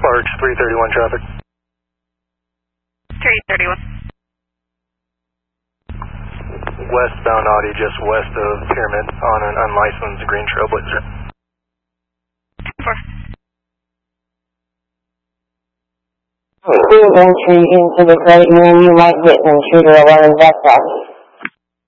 Arch 331 traffic. 331. Westbound Audi just west of Pyramid on an unlicensed green Trailblazer. 4. Clear entry into the right, and then you might get an intruder alarm. That's all.